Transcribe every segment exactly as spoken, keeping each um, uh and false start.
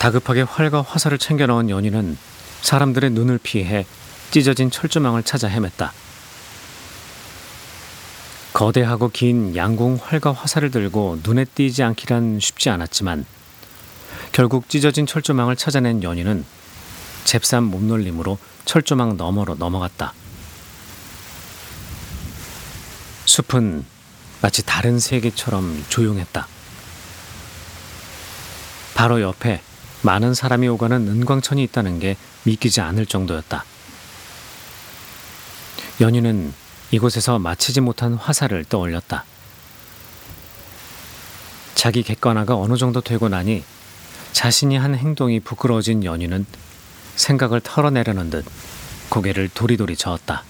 다급하게 활과 화살을 챙겨 넣은 연희는 사람들의 눈을 피해 찢어진 철조망을 찾아 헤맸다. 거대하고 긴 양궁 활과 화살을 들고 눈에 띄지 않기란 쉽지 않았지만 결국 찢어진 철조망을 찾아낸 연희는 잽싼 몸놀림으로 철조망 너머로 넘어갔다. 숲은 마치 다른 세계처럼 조용했다. 바로 옆에 많은 사람이 오가는 은광천이 있다는 게 믿기지 않을 정도였다. 연희는 이곳에서 마치지 못한 화살을 떠올렸다. 자기 객관화가 어느 정도 되고 나니 자신이 한 행동이 부끄러워진 연희는 생각을 털어내려는 듯 고개를 도리도리 저었다.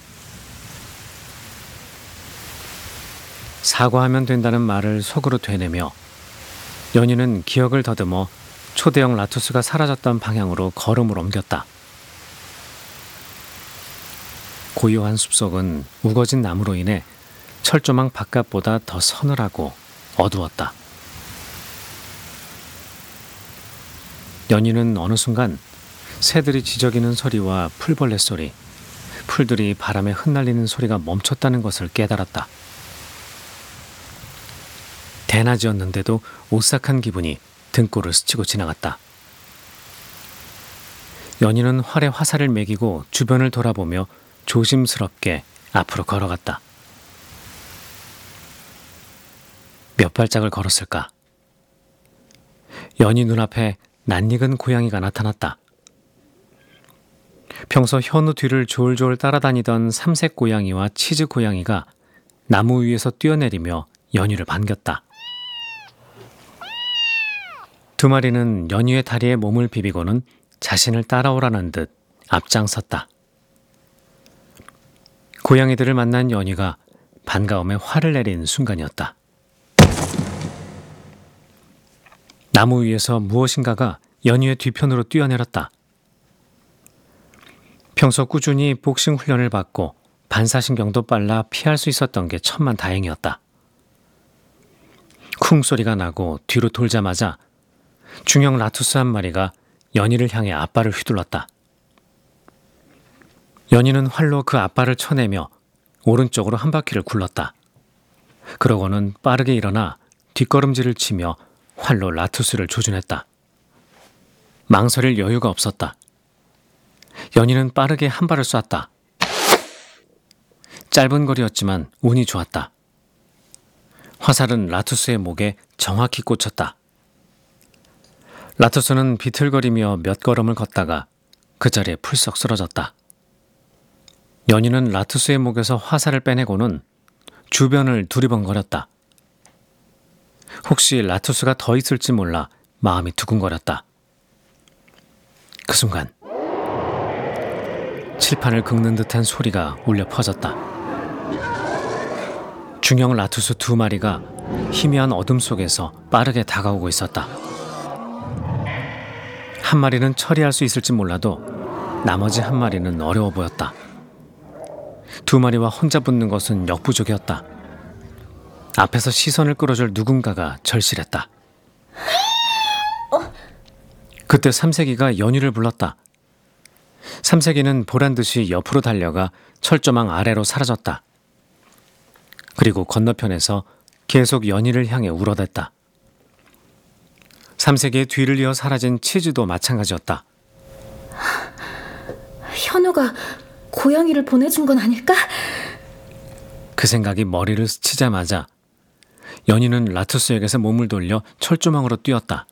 사과하면 된다는 말을 속으로 되뇌며 연희는 기억을 더듬어 초대형 라투스가 사라졌던 방향으로 걸음을 옮겼다. 고요한 숲속은 우거진 나무로 인해 철조망 바깥보다 더 서늘하고 어두웠다. 연희는 어느 순간 새들이 지저귀는 소리와 풀벌레 소리, 풀들이 바람에 흩날리는 소리가 멈췄다는 것을 깨달았다. 대낮이었는데도 오싹한 기분이 등골을 스치고 지나갔다. 연희는 활에 화살을 매기고 주변을 돌아보며 조심스럽게 앞으로 걸어갔다. 몇 발짝을 걸었을까? 연희 눈앞에 낯익은 고양이가 나타났다. 평소 현우 뒤를 졸졸 따라다니던 삼색 고양이와 치즈 고양이가 나무 위에서 뛰어내리며 연희를 반겼다. 두 마리는 연희의 다리에 몸을 비비고는 자신을 따라오라는 듯 앞장섰다. 고양이들을 만난 연희가 반가움에 화를 내린 순간이었다. 나무 위에서 무엇인가가 연희의 뒤편으로 뛰어내렸다. 평소 꾸준히 복싱 훈련을 받고 반사신경도 빨라 피할 수 있었던 게 천만 다행이었다. 쿵 소리가 나고 뒤로 돌자마자 중형 라투스 한 마리가 연희를 향해 앞발을 휘둘렀다. 연희는 활로 그 앞발을 쳐내며 오른쪽으로 한 바퀴를 굴렀다. 그러고는 빠르게 일어나 뒷걸음질을 치며 활로 라투스를 조준했다. 망설일 여유가 없었다. 연희는 빠르게 한 발을 쐈다. 짧은 거리였지만 운이 좋았다. 화살은 라투스의 목에 정확히 꽂혔다. 라투스는 비틀거리며 몇 걸음을 걷다가 그 자리에 풀썩 쓰러졌다. 연희는 라투스의 목에서 화살을 빼내고는 주변을 두리번거렸다. 혹시 라투스가 더 있을지 몰라 마음이 두근거렸다. 그 순간 칠판을 긁는 듯한 소리가 울려 퍼졌다. 중형 라투스 두 마리가 희미한 어둠 속에서 빠르게 다가오고 있었다. 한 마리는 처리할 수 있을지 몰라도 나머지 한 마리는 어려워 보였다. 두 마리와 혼자 붙는 것은 역부족이었다. 앞에서 시선을 끌어줄 누군가가 절실했다. 그때 삼색이가 연희를 불렀다. 삼색이는 보란듯이 옆으로 달려가 철조망 아래로 사라졌다. 그리고 건너편에서 계속 연희를 향해 울어댔다. 삼색이의 뒤를 이어 사라진 치즈도 마찬가지였다. 현우가 고양이를 보내준 건 아닐까? 그 생각이 머리를 스치자마자 연희는 라투스에게서 몸을 돌려 철조망으로 뛰었다.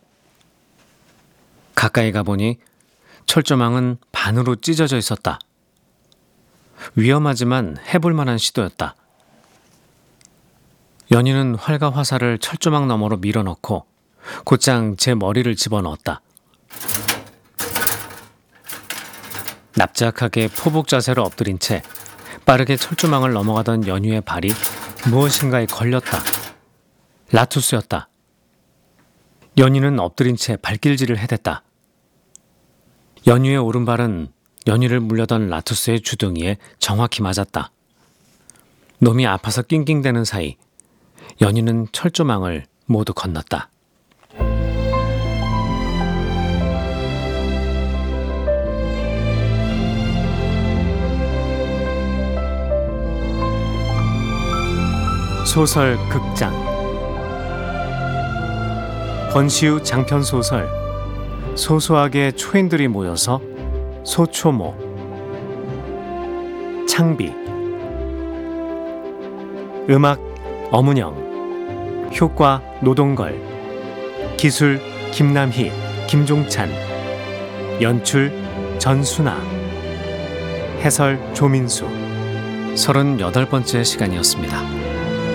가까이 가보니 철조망은 반으로 찢어져 있었다. 위험하지만 해볼 만한 시도였다. 연희는 활과 화살을 철조망 너머로 밀어넣고 곧장 제 머리를 집어넣었다. 납작하게 포복 자세로 엎드린 채 빠르게 철조망을 넘어가던 연희의 발이 무엇인가에 걸렸다. 라투스였다. 연희는 엎드린 채 발길질을 해댔다. 연희의 오른발은 연희를 물려던 라투스의 주둥이에 정확히 맞았다. 놈이 아파서 낑낑대는 사이 연희는 철조망을 모두 건넜다. 소설 극장 권시우 장편 소설 소소하게 초인들이 모여서 소초모 창비 음악 어문영 효과 노동걸 기술 김남희 김종찬 연출 전순아 해설 조민수 서른여덟 번째 시간이었습니다.